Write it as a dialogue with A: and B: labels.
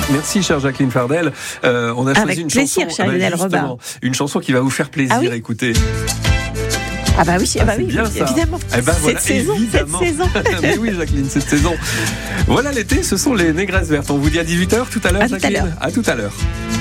A: Merci, chère Jacqueline Fardel. On a choisi
B: Avec
A: une
B: plaisir,
A: chanson,
B: chère Lionel Robin.
A: une chanson qui va vous faire plaisir.
B: Ah oui.
A: Écoutez.
B: Ah bah oui,
A: C'est bien ça.
B: évidemment.
A: Voilà, évidemment.
B: Cette saison.
A: Mais oui, Jacqueline, cette saison. Voilà l'été, ce sont les négresses vertes. On vous dit à 18h tout à l'heure,
B: À tout à
A: Jacqueline.
B: l'heure.
A: À tout à l'heure.